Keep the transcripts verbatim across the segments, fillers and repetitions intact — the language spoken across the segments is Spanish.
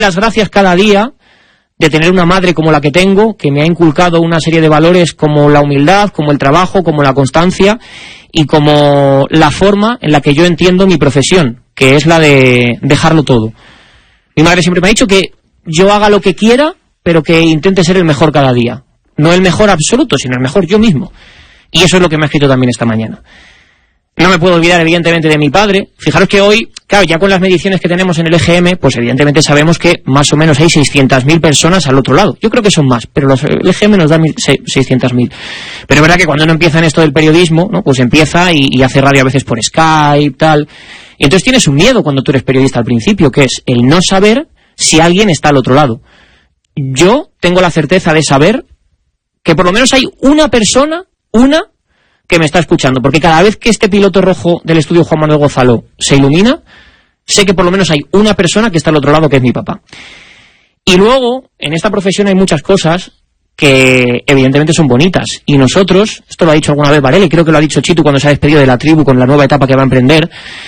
las gracias cada día de tener una madre como la que tengo, que me ha inculcado una serie de valores como la humildad, como el trabajo, como la constancia y como la forma en la que yo entiendo mi profesión, que es la de dejarlo todo. Mi madre siempre me ha dicho que yo haga lo que quiera, pero que intente ser el mejor cada día. No el mejor absoluto, sino el mejor yo mismo. Y eso es lo que me ha escrito también esta mañana. No me puedo olvidar, evidentemente, de mi padre. Fijaros que hoy, claro, ya con las mediciones que tenemos en el E G M, pues evidentemente sabemos que más o menos hay seiscientas mil personas al otro lado. Yo creo que son más, pero los, el E G M nos da seiscientas mil. Pero es verdad que cuando uno empieza en esto del periodismo, ¿no? Pues empieza y, y hace radio a veces por Skype, tal. Y entonces tienes un miedo cuando tú eres periodista al principio, que es el no saber si alguien está al otro lado. Yo tengo la certeza de saber que por lo menos hay una persona, una, que me está escuchando, porque cada vez que este piloto rojo del estudio Juan Manuel Gonzalo se ilumina, sé que por lo menos hay una persona que está al otro lado, que es mi papá. Y luego, en esta profesión hay muchas cosas que evidentemente son bonitas, y nosotros, esto lo ha dicho alguna vez Varela, y creo que lo ha dicho Chitu cuando se ha despedido de la tribu con la nueva etapa que va a emprender,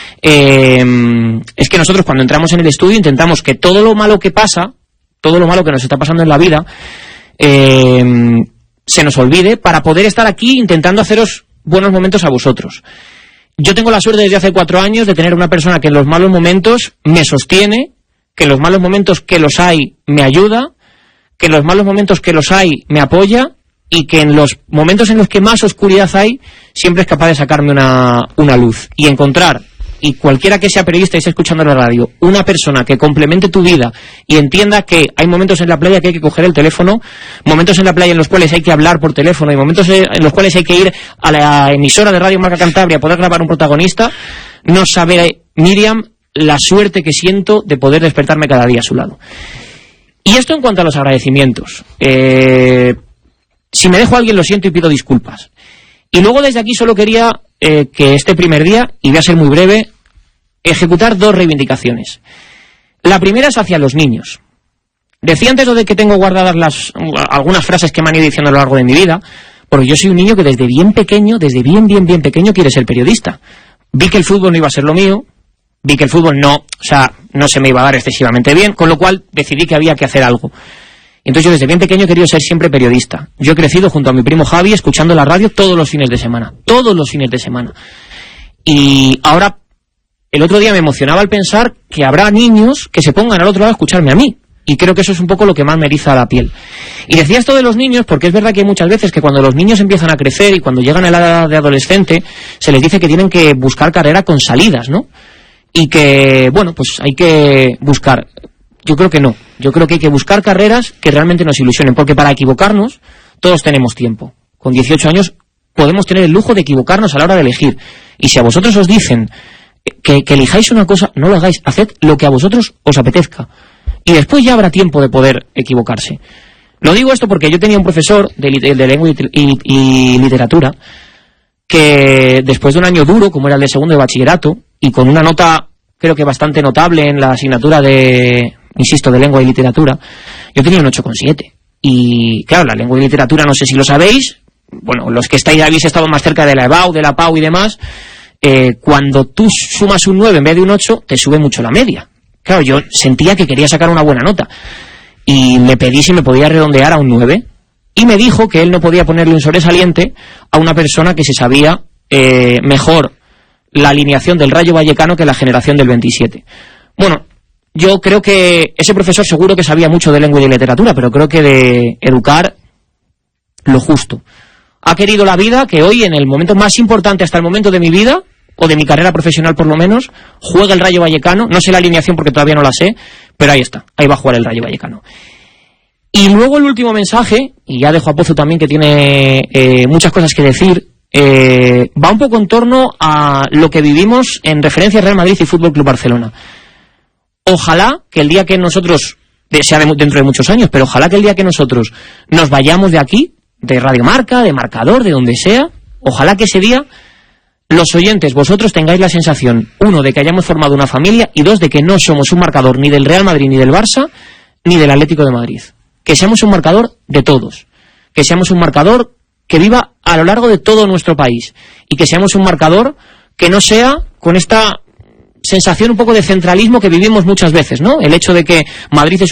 eh, es que nosotros cuando entramos en el estudio intentamos que todo lo malo que pasa, todo lo malo que nos está pasando en la vida, eh, se nos olvide para poder estar aquí intentando haceros buenos momentos a vosotros. Yo tengo la suerte desde hace cuatro años de tener una persona que en los malos momentos me sostiene, que en los malos momentos que los hay me ayuda, que en los malos momentos que los hay me apoya, y que en los momentos en los que más oscuridad hay siempre es capaz de sacarme una, una luz. Y encontrar, y cualquiera que sea periodista y esté escuchando la radio, una persona que complemente tu vida y entienda que hay momentos en la playa que hay que coger el teléfono, momentos en la playa en los cuales hay que hablar por teléfono y momentos en los cuales hay que ir a la emisora de Radio Marca Cantabria a poder grabar un protagonista, no sabe, Miriam, la suerte que siento de poder despertarme cada día a su lado. Y esto en cuanto a los agradecimientos. Eh, si me dejo a alguien, lo siento y pido disculpas. Y luego desde aquí solo quería eh, que este primer día, y voy a ser muy breve, ejecutar dos reivindicaciones. La primera es hacia los niños. Decía antes lo de que tengo guardadas las algunas frases que me han ido diciendo a lo largo de mi vida, porque yo soy un niño que desde bien pequeño, desde bien, bien, bien pequeño quiere ser periodista. Vi que el fútbol no iba a ser lo mío, vi que el fútbol no, o sea, no se me iba a dar excesivamente bien, con lo cual decidí que había que hacer algo. Entonces yo desde bien pequeño he querido ser siempre periodista. Yo he crecido junto a mi primo Javi escuchando la radio todos los fines de semana, todos los fines de semana. Y ahora, el otro día me emocionaba al pensar que habrá niños que se pongan al otro lado a escucharme a mí. Y creo que eso es un poco lo que más me eriza la piel. Y decía esto de los niños porque es verdad que hay muchas veces que cuando los niños empiezan a crecer y cuando llegan a la edad de adolescente, se les dice que tienen que buscar carrera con salidas, ¿no? Y que, bueno, pues hay que buscar. Yo creo que no. Yo creo que hay que buscar carreras que realmente nos ilusionen, porque para equivocarnos todos tenemos tiempo. Con dieciocho años podemos tener el lujo de equivocarnos a la hora de elegir. Y si a vosotros os dicen que, que elijáis una cosa, no lo hagáis. Haced lo que a vosotros os apetezca. Y después ya habrá tiempo de poder equivocarse. Lo digo esto porque yo tenía un profesor de, de lengua y, y, y literatura que después de un año duro, como era el de segundo de bachillerato, y con una nota creo que bastante notable en la asignatura de, insisto, de lengua y literatura, yo tenía un ocho coma siete. Y claro, la lengua y literatura, no sé si lo sabéis, bueno, los que estáis habéis estado más cerca de la EBAU, de la PAU y demás, eh, cuando tú sumas un nueve en vez de un ocho, te sube mucho la media. Claro, yo sentía que quería sacar una buena nota y le pedí si me podía redondear a un nueve y me dijo que él no podía ponerle un sobresaliente a una persona que se sabía eh, mejor la alineación del Rayo Vallecano que la generación del veintisiete. Bueno, yo creo que ese profesor seguro que sabía mucho de lengua y de literatura, pero creo que de educar lo justo. Ha querido la vida que hoy, en el momento más importante hasta el momento de mi vida, o de mi carrera profesional por lo menos, juega el Rayo Vallecano. No sé la alineación porque todavía no la sé, pero ahí está, ahí va a jugar el Rayo Vallecano. Y luego el último mensaje, y ya dejo a Pozo también que tiene eh, muchas cosas que decir, eh, va un poco en torno a lo que vivimos en referencia a Real Madrid y Fútbol Club Barcelona. Ojalá que el día que nosotros, sea dentro de muchos años, pero ojalá que el día que nosotros nos vayamos de aquí, de Radio Marca, de Marcador, de donde sea, ojalá que ese día los oyentes, vosotros tengáis la sensación, uno, de que hayamos formado una familia, y dos, de que no somos un marcador ni del Real Madrid, ni del Barça, ni del Atlético de Madrid. Que seamos un marcador de todos. Que seamos un marcador que viva a lo largo de todo nuestro país. Y que seamos un marcador que no sea con esta sensación un poco de centralismo que vivimos muchas veces, ¿no? El hecho de que Madrid es